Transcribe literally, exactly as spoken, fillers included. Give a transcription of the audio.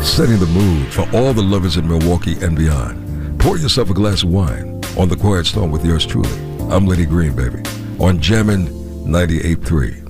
setting the mood for all the lovers in Milwaukee and beyond. Pour yourself a glass of wine on The Quiet Storm with yours truly. I'm Lenny Green, baby, on Jammin' ninety-eight point three.